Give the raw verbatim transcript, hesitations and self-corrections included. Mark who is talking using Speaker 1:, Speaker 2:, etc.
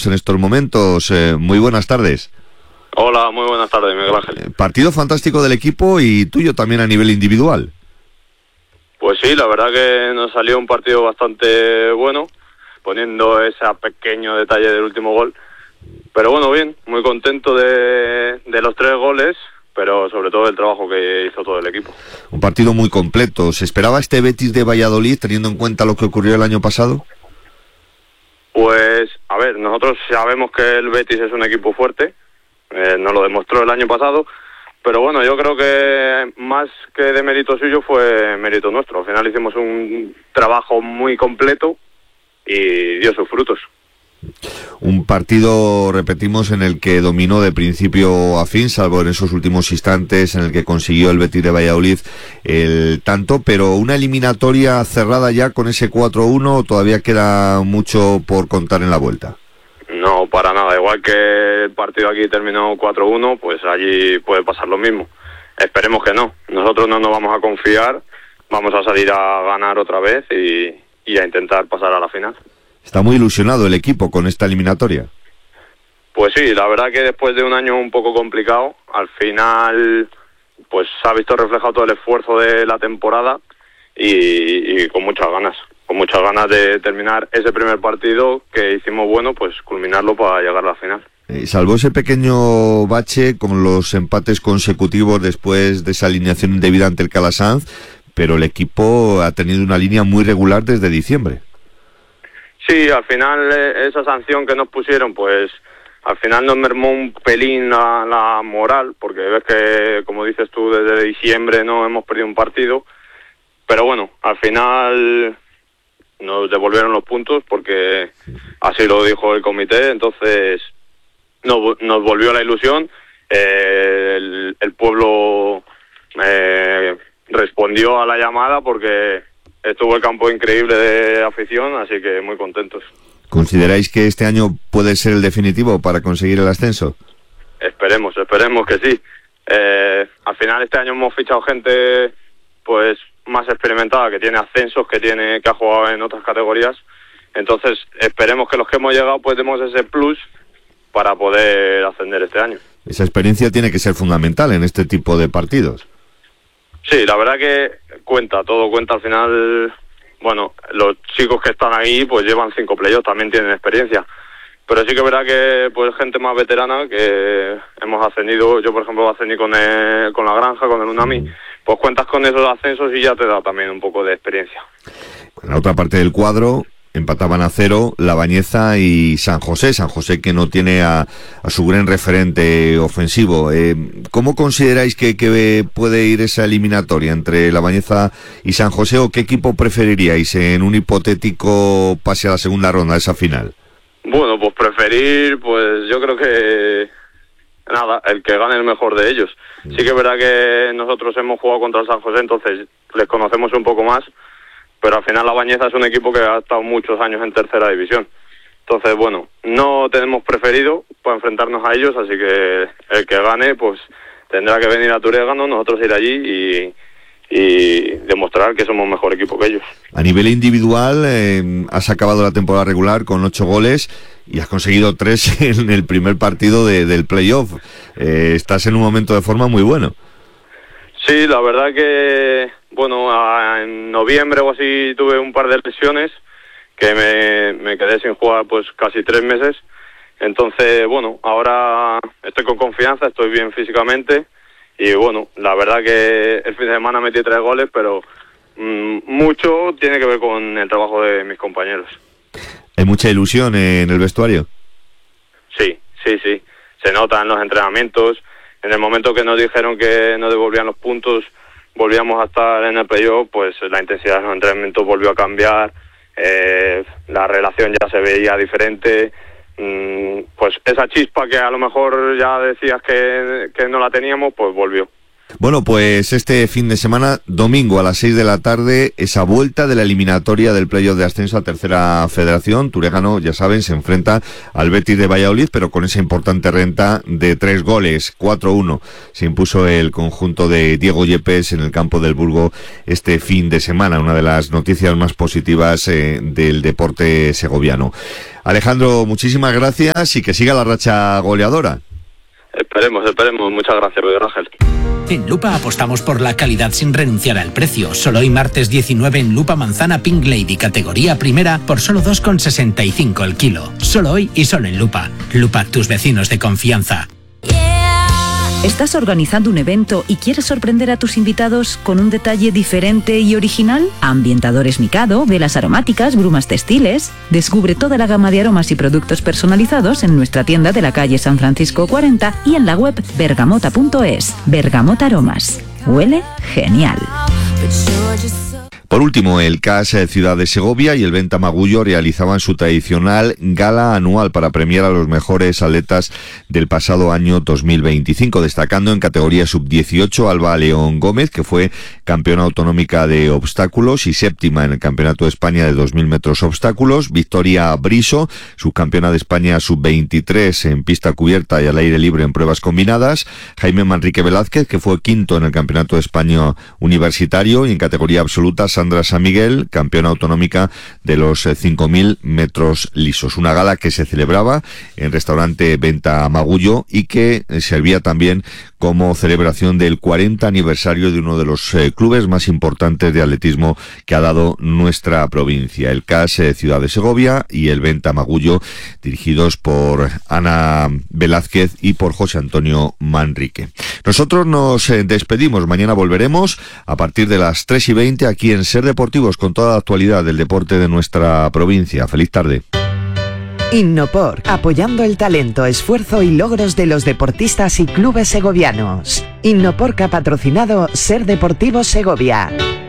Speaker 1: playoffs en estos momentos. Eh, muy buenas tardes.
Speaker 2: Hola, muy buenas tardes, Miguel Ángel.
Speaker 1: Eh, partido fantástico del equipo y tuyo también a nivel individual.
Speaker 2: Pues sí, la verdad que nos salió un partido bastante bueno, poniendo ese pequeño detalle del último gol. Pero bueno, bien, muy contento de, de los tres goles, pero sobre todo del trabajo que hizo todo el equipo.
Speaker 1: Un partido muy completo. ¿Se esperaba este Betis de Valladolid teniendo en cuenta lo que ocurrió el año pasado?
Speaker 2: Pues, a ver, nosotros sabemos que el Betis es un equipo fuerte, eh, nos lo demostró el año pasado, pero bueno, yo creo que más que de mérito suyo fue mérito nuestro. Al final hicimos un trabajo muy completo y dio sus frutos.
Speaker 1: Un partido, repetimos, en el que dominó de principio a fin, salvo en esos últimos instantes en el que consiguió el Betis de Valladolid el tanto, pero una eliminatoria cerrada ya con ese cuatro uno, todavía queda mucho por contar en la vuelta.
Speaker 2: No, para nada, igual que el partido aquí terminó cuatro uno, pues allí puede pasar lo mismo. Esperemos que no, nosotros no nos vamos a confiar, vamos a salir a ganar otra vez y, y a intentar pasar a la final.
Speaker 1: Está muy ilusionado el equipo con esta eliminatoria.
Speaker 2: Pues sí, la verdad que después de un año un poco complicado, al final pues se ha visto reflejado todo el esfuerzo de la temporada y, y con muchas ganas, con muchas ganas de terminar ese primer partido que hicimos bueno, pues culminarlo para llegar a la final.
Speaker 1: Eh, salvo ese pequeño bache con los empates consecutivos después de esa alineación indebida ante el Calasanz, pero el equipo ha tenido una línea muy regular desde diciembre.
Speaker 2: Sí, al final eh, esa sanción que nos pusieron, pues al final nos mermó un pelín la, la moral, porque ves que, como dices tú, desde diciembre no hemos perdido un partido, pero bueno, al final nos devolvieron los puntos porque así lo dijo el comité, entonces nos, nos volvió la ilusión, eh, el, el pueblo eh, respondió a la llamada porque estuvo el campo increíble de afición, así que muy contentos.
Speaker 1: ¿Consideráis que este año puede ser el definitivo para conseguir el ascenso?
Speaker 2: Esperemos, esperemos que sí. Eh, al final este año hemos fichado gente pues más experimentada, que tiene ascensos, que tiene que ha jugado en otras categorías. Entonces esperemos que los que hemos llegado pues demos ese plus para poder ascender este año.
Speaker 1: Esa experiencia tiene que ser fundamental en este tipo de partidos.
Speaker 2: Sí, la verdad que cuenta, todo cuenta al final. Bueno, los chicos que están ahí pues llevan cinco playoffs, también tienen experiencia. Pero sí que es verdad que pues gente más veterana que hemos ascendido, yo por ejemplo ascendí con el, con la Granja, con el Unami, pues cuentas con esos ascensos y ya te da también un poco de experiencia.
Speaker 1: En la otra parte del cuadro empataban a cero La Bañeza y San José, San José que no tiene a, a su gran referente ofensivo. Eh, ¿Cómo consideráis que, que puede ir esa eliminatoria entre La Bañeza y San José, o qué equipo preferiríais en un hipotético pase a la segunda ronda, a esa final?
Speaker 2: Bueno, pues preferir, pues yo creo que nada, el que gane el mejor de ellos. Sí que es verdad que nosotros hemos jugado contra el San José, entonces les conocemos un poco más, pero al final La Bañeza es un equipo que ha estado muchos años en tercera división. Entonces, bueno, no tenemos preferido para enfrentarnos a ellos, así que el que gane, pues tendrá que venir a Turégano, nosotros ir allí y, y demostrar que somos mejor equipo que ellos.
Speaker 1: A nivel individual, eh, has acabado la temporada regular con ocho goles y has conseguido tres en el primer partido de, del playoff. Eh, estás en un momento de forma muy bueno.
Speaker 2: Sí, la verdad que, bueno, a, en noviembre o así tuve un par de lesiones que me, me quedé sin jugar pues casi tres meses. Entonces, bueno, ahora estoy con confianza, estoy bien físicamente y bueno, la verdad que el fin de semana metí tres goles, pero mmm, mucho tiene que ver con el trabajo de mis compañeros.
Speaker 1: ¿Hay mucha ilusión en el vestuario?
Speaker 2: Sí, sí, sí. Se nota en los entrenamientos. En el momento que nos dijeron que nos devolvían los puntos, volvíamos a estar en el playoff, pues la intensidad de los entrenamientos volvió a cambiar, eh, la relación ya se veía diferente, mm, pues esa chispa que a lo mejor ya decías que, que no la teníamos, pues volvió.
Speaker 1: Bueno, pues este fin de semana, domingo a las seis de la tarde, esa vuelta de la eliminatoria del playoff de ascenso a Tercera Federación. Turégano, ya saben, se enfrenta al Betis de Valladolid, pero con esa importante renta de tres goles, cuatro uno. Se impuso el conjunto de Diego Yepes en el campo del Burgo este fin de semana, una de las noticias más positivas eh, del deporte segoviano. Alejandro, muchísimas gracias y que siga la racha goleadora.
Speaker 2: Esperemos, esperemos. Muchas gracias, Pedro Ángel.
Speaker 3: En Lupa apostamos por la calidad sin renunciar al precio. Solo hoy martes diecinueve en Lupa manzana Pink Lady categoría primera por solo dos con sesenta y cinco el kilo. Solo hoy y solo en Lupa. Lupa, tus vecinos de confianza.
Speaker 4: ¿Estás organizando un evento y quieres sorprender a tus invitados con un detalle diferente y original? Ambientadores Mikado, velas aromáticas, brumas textiles. Descubre toda la gama de aromas y productos personalizados en nuestra tienda de la calle San Francisco cuarenta y en la web bergamota punto es. Bergamota Aromas. Huele genial.
Speaker 1: Por último, el C A S Ciudad de Segovia y el Venta Magullo realizaban su tradicional gala anual para premiar a los mejores atletas del pasado año dos mil veinticinco, destacando en categoría sub dieciocho Alba León Gómez, que fue campeona autonómica de obstáculos y séptima en el Campeonato de España de dos mil metros obstáculos, Victoria Briso, subcampeona de España sub veintitrés en pista cubierta y al aire libre en pruebas combinadas, Jaime Manrique Velázquez, que fue quinto en el Campeonato de España universitario, y en categoría absoluta Sandra San Miguel, campeona autonómica de los cinco mil metros lisos. Una gala que se celebraba en restaurante Venta Magullo y que servía también como celebración del cuarenta aniversario de uno de los eh, clubes más importantes de atletismo que ha dado nuestra provincia, el C A S Ciudad de Segovia y el Venta Magullo, dirigidos por Ana Velázquez y por José Antonio Manrique. Nosotros nos eh, despedimos, mañana volveremos a partir de las tres y veinte aquí en Ser Deportivos con toda la actualidad del deporte de nuestra provincia. Feliz tarde.
Speaker 5: Innopor, apoyando el talento, esfuerzo y logros de los deportistas y clubes segovianos. Innopor, que ha patrocinado Ser Deportivos Segovia.